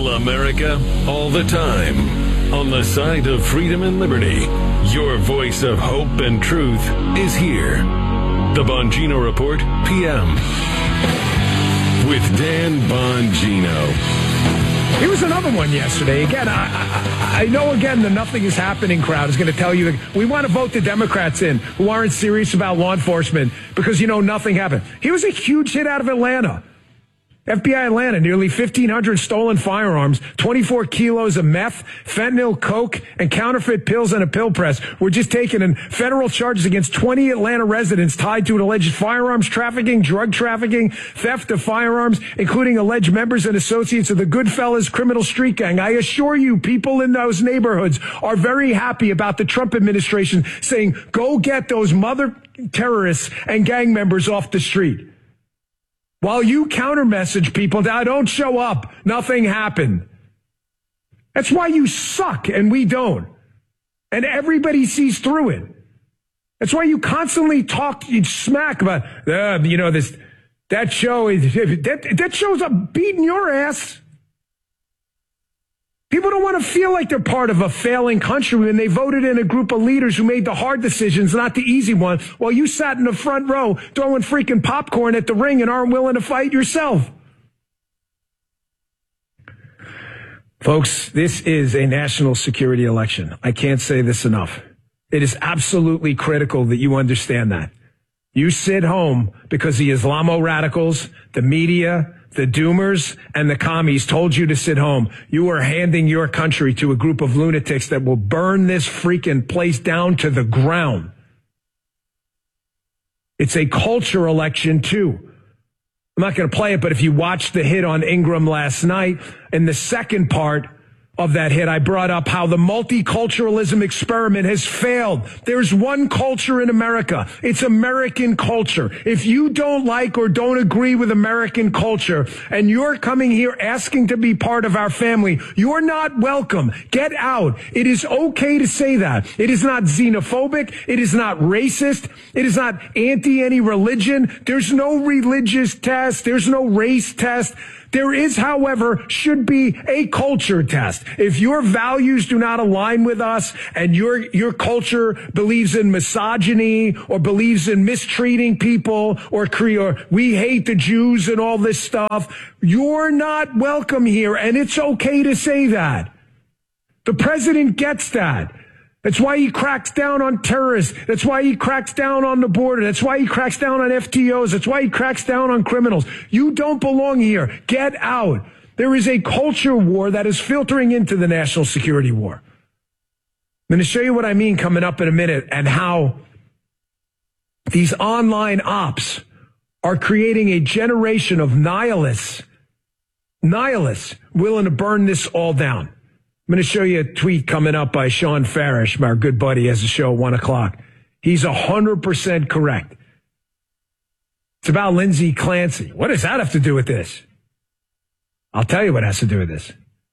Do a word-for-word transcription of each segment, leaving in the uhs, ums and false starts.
All America, all the time. On the side of freedom and liberty, your voice of hope and truth is here. The Bongino Report, P M. With Dan Bongino. Here was another one yesterday. Again, I, I, I know, again, the nothing is happening crowd is going to tell you that we want to vote the Democrats in who aren't serious about law enforcement because, you know, nothing happened. Here was a huge hit out of Atlanta. F B I Atlanta, nearly fifteen hundred stolen firearms, twenty-four kilos of meth, fentanyl, coke, and counterfeit pills and a pill press were just taken in federal charges against twenty Atlanta residents tied to an alleged firearms trafficking, drug trafficking, theft of firearms, including alleged members and associates of the Goodfellas criminal street gang. I assure you, people in those neighborhoods are very happy about the Trump administration saying, go get those mother terrorists and gang members off the street. While you counter-message people that don't show up, nothing happened. That's why you suck and we don't. And everybody sees through it. That's why you constantly talk you smack about, uh, you know, this, that show, is, that, that show's up beating your ass. People don't want to feel like they're part of a failing country when they voted in a group of leaders who made the hard decisions, not the easy one, while you sat in the front row throwing freaking popcorn at the ring and aren't willing to fight yourself. Folks, this is a national security election. I can't say this enough. It is absolutely critical that you understand that. You sit home because the Islamo-radicals, the media, the doomers, and the commies told you to sit home. You are handing your country to a group of lunatics that will burn this freaking place down to the ground. It's a culture election, too. I'm not going to play it, but if you watched the hit on Ingram last night, in the second part of that hit, I brought up how the multiculturalism experiment has failed. There's one culture in America. It's American culture. If you don't like or don't agree with American culture and you're coming here asking to be part of our family, you're not welcome. Get out. It is okay to say that. It is not xenophobic. It is not racist. It is not anti any religion. There's no religious test. There's no race test. There is, however, should be a culture test. If your values do not align with us and your your culture believes in misogyny or believes in mistreating people or, or we hate the Jews and all this stuff, you're not welcome here, and it's okay to say that. The president gets that. That's why he cracks down on terrorists. That's why he cracks down on the border. That's why he cracks down on F T Os. That's why he cracks down on criminals. You don't belong here. Get out. There is a culture war that is filtering into the national security war. I'm going to show you what I mean coming up in a minute and how these online ops are creating a generation of nihilists, nihilists willing to burn this all down. I'm going to show you a tweet coming up by Sean Farish, my good buddy, has a show at one o'clock. He's one hundred percent correct. It's about Lindsey Clancy. What does that have to do with this? I'll tell you what has to do with this.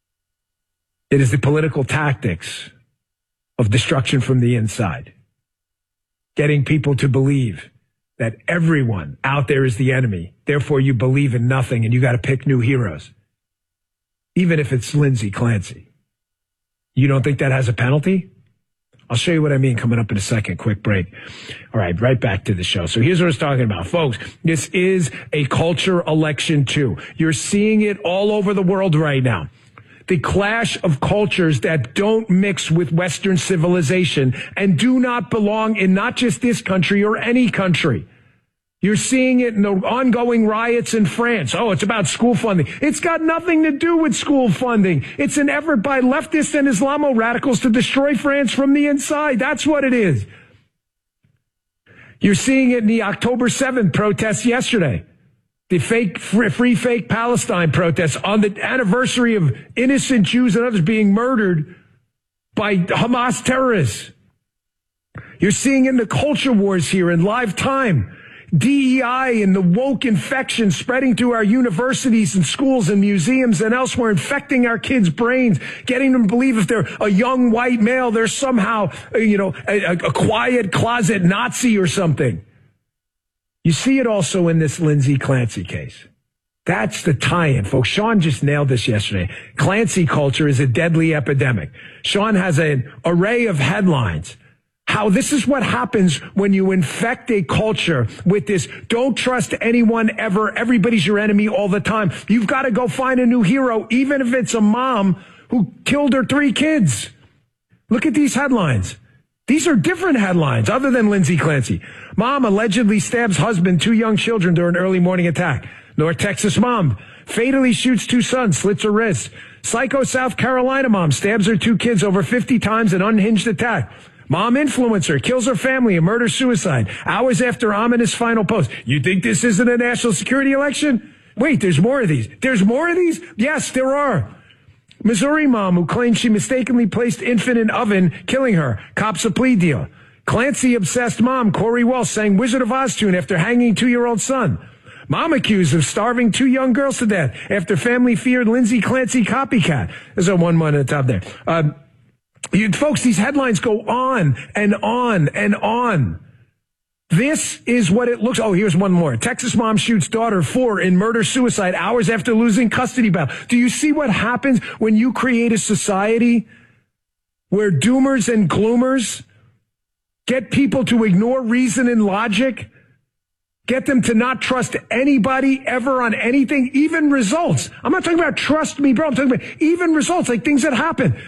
It is the political tactics of destruction from the inside. Getting people to believe that everyone out there is the enemy. Therefore, you believe in nothing and you got to pick new heroes. Even if it's Lindsey Clancy. You don't think that has a penalty? I'll show you what I mean coming up in a second. Quick break. All right, right back to the show. So here's what I was talking about. Folks, this is a culture election too. You're seeing it all over the world right now. The clash of cultures that don't mix with Western civilization and do not belong in not just this country or any country. You're seeing it in the ongoing riots in France. Oh, it's about school funding. It's got nothing to do with school funding. It's an effort by leftists and Islamo radicals to destroy France from the inside. That's what it is. You're seeing it in the October seventh protests yesterday. The fake, free fake Palestine protests on the anniversary of innocent Jews and others being murdered by Hamas terrorists. You're seeing it in the culture wars here in live time. D E I and the woke infection spreading to our universities and schools and museums and elsewhere, infecting our kids' brains, getting them to believe if they're a young white male, they're somehow, you know, a, a quiet closet Nazi or something. You see it also in this Lindsey Clancy case. That's the tie-in, folks. Sean just nailed this yesterday. Clancy culture is a deadly epidemic. Sean has an array of headlines. How this is what happens when you infect a culture with this, don't trust anyone ever, everybody's your enemy all the time. You've got to go find a new hero, even if it's a mom who killed her three kids. Look at these headlines. These are different headlines other than Lindsay Clancy. Mom allegedly stabs husband, two young children during early morning attack. North Texas mom fatally shoots two sons, slits her wrist. Psycho South Carolina mom stabs her two kids over fifty times in unhinged attack. Mom influencer kills her family in murder-suicide hours after ominous final post. You think this isn't a national security election? Wait, there's more of these. There's more of these? Yes, there are. Missouri mom who claims she mistakenly placed infant in oven, killing her. Cops a plea deal. Clancy-obsessed mom Corey Walsh sang Wizard of Oz tune after hanging two-year-old son. Mom accused of starving two young girls to death after family feared Lindsay Clancy copycat. There's a one one at the top there. Uh, You, folks, these headlines go on and on and on. This is what it looks. Oh, here's one more. Texas mom shoots daughter four in murder-suicide hours after losing custody battle. Do you see what happens when you create a society where doomers and gloomers get people to ignore reason and logic, get them to not trust anybody ever on anything, even results? I'm not talking about trust me, bro. I'm talking about even results, like things that happen.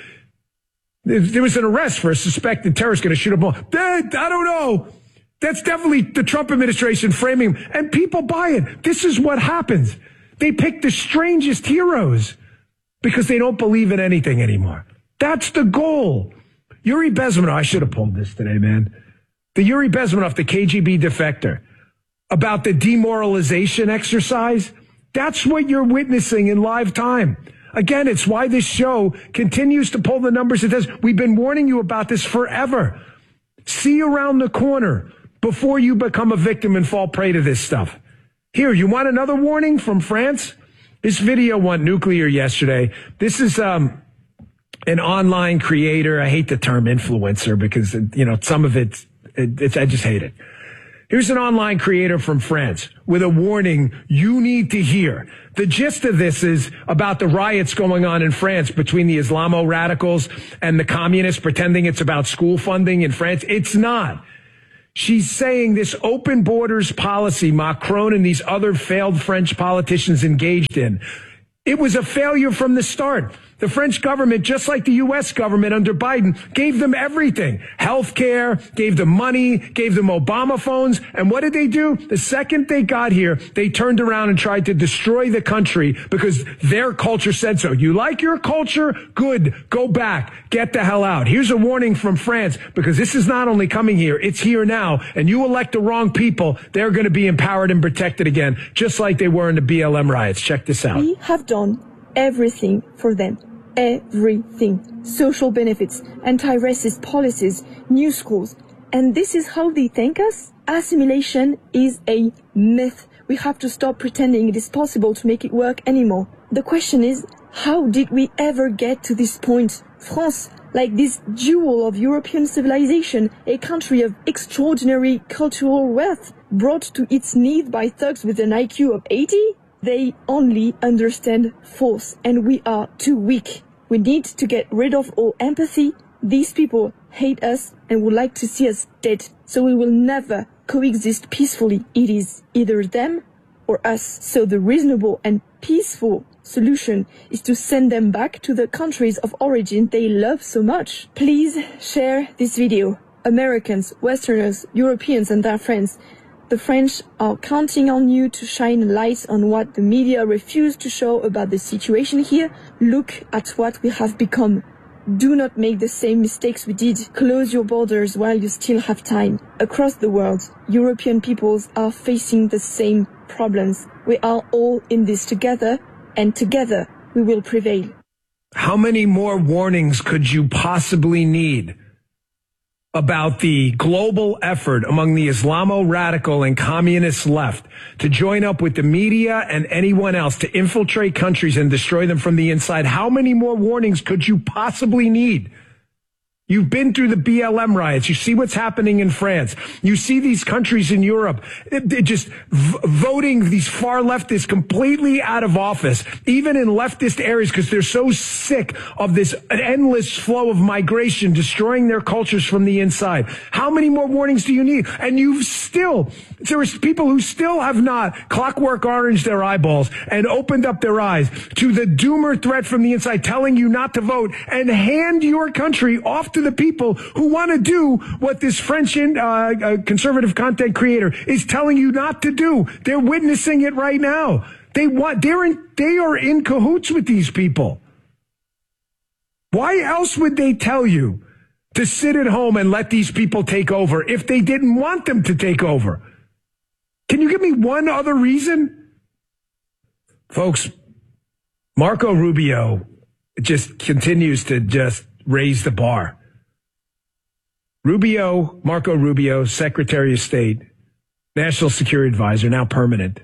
There was an arrest for a suspected terrorist going to shoot up a I don't know. That's definitely the Trump administration framing him. And people buy it. This is what happens. They pick the strangest heroes because they don't believe in anything anymore. That's the goal. Yuri Bezmenov, I should have pulled this today, man. The Yuri Bezmenov, the K G B defector, about the demoralization exercise. That's what you're witnessing in live time. Again, it's why this show continues to pull the numbers it does. We've been warning you about this forever. See around the corner before you become a victim and fall prey to this stuff. Here, you want another warning from France? This video went nuclear yesterday. This is um, an online creator. I hate the term influencer because, you know, some of it, it, it's, I just hate it. Here's an online creator from France with a warning you need to hear. The gist of this is about the riots going on in France between the Islamo radicals and the communists pretending it's about school funding in France. It's not. She's saying this open borders policy Macron and these other failed French politicians engaged in, it was a failure from the start. The French government, just like the U S government under Biden, gave them everything. Health care, gave them money, gave them Obama phones. And what did they do? The second they got here, they turned around and tried to destroy the country because their culture said so. You like your culture? Good. Go back. Get the hell out. Here's a warning from France because this is not only coming here, it's here now. And you elect the wrong people, they're going to be empowered and protected again, just like they were in the B L M riots. Check this out. We have done everything for them. Everything. Social benefits, anti-racist policies, new schools. And this is how they thank us? Assimilation is a myth. We have to stop pretending it is possible to make it work anymore. The question is, how did we ever get to this point? France, like this jewel of European civilization, a country of extraordinary cultural wealth, brought to its knees by thugs with an I Q of eighty? They only understand force, and we are too weak. We need to get rid of all empathy. These people hate us and would like to see us dead, so we will never coexist peacefully. It is either them or us. So the reasonable and peaceful solution is to send them back to the countries of origin they love so much. Please share this video. Americans, Westerners, Europeans and their friends, the French are counting on you to shine a light on what the media refuse to show about the situation here. Look at what we have become. Do not make the same mistakes we did. Close your borders while you still have time. Across the world, European peoples are facing the same problems. We are all in this together, and together we will prevail. How many more warnings could you possibly need about the global effort among the Islamo radical and communist left to join up with the media and anyone else to infiltrate countries and destroy them from the inside? How many more warnings could you possibly need? You've been through the B L M riots. You see what's happening in France. You see these countries in Europe it, it just v- voting these far leftists completely out of office, even in leftist areas, because they're so sick of this endless flow of migration destroying their cultures from the inside. How many more warnings do you need? And you've still, there are people who still have not clockwork orange their eyeballs and opened up their eyes to the doomer threat from the inside telling you not to vote and hand your country off to the people who want to do what this French uh, uh, conservative content creator is telling you not to do. They're witnessing it right now. They want, they're in, they are in cahoots with these people. Why else would they tell you to sit at home and let these people take over if they didn't want them to take over? Can you give me one other reason? Folks, Marco Rubio just continues to just raise the bar. Rubio, Marco Rubio, Secretary of State, National Security Advisor, now permanent,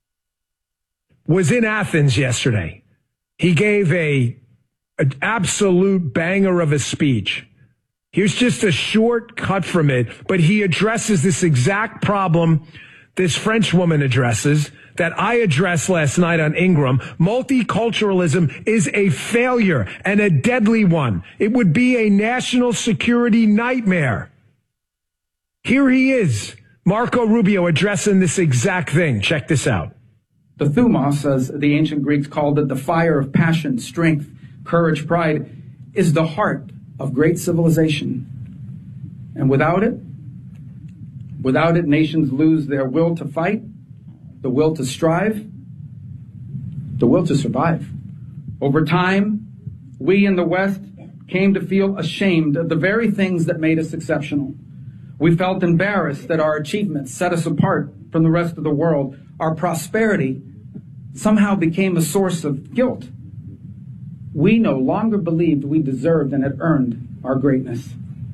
was in Athens yesterday. He gave a an absolute banger of a speech. Here's just a short cut from it, but he addresses this exact problem this French woman addresses, that I addressed last night on Ingram. Multiculturalism is a failure and a deadly one. It would be a national security nightmare. Here he is, Marco Rubio, addressing this exact thing. Check this out. The thumos, as the ancient Greeks called it, the fire of passion, strength, courage, pride, is the heart of great civilization. And without it, without it, nations lose their will to fight, the will to strive, the will to survive. Over time, we in the West came to feel ashamed of the very things that made us exceptional. We felt embarrassed that our achievements set us apart from the rest of the world. Our prosperity somehow became a source of guilt. We no longer believed we deserved and had earned our greatness.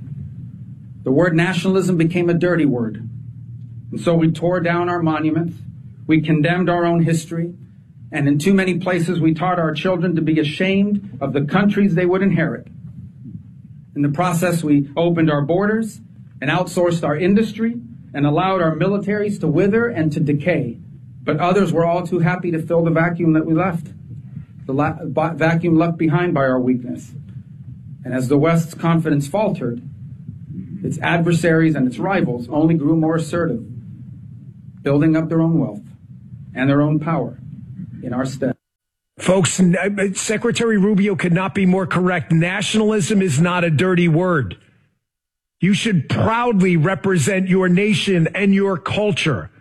The word nationalism became a dirty word. And so we tore down our monuments. We condemned our own history. And in too many places, we taught our children to be ashamed of the countries they would inherit. In the process, we opened our borders and outsourced our industry and allowed our militaries to wither and to decay. But others were all too happy to fill the vacuum that we left, the la- vacuum left behind by our weakness. And as the West's confidence faltered, its adversaries and its rivals only grew more assertive, building up their own wealth and their own power in our stead. Folks, Secretary Rubio could not be more correct. Nationalism is not a dirty word. You should proudly represent your nation and your culture.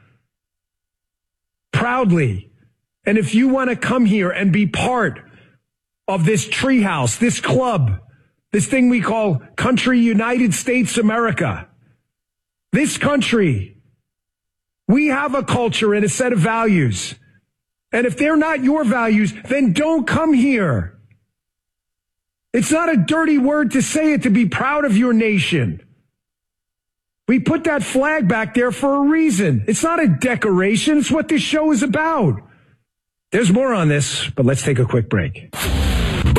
Proudly. And if you want to come here and be part of this treehouse, this club, this thing we call country United States America, this country, we have a culture and a set of values. And if they're not your values, then don't come here. It's not a dirty word to say it, to be proud of your nation. We put that flag back there for a reason. It's not a decoration. It's what this show is about. There's more on this, but let's take a quick break.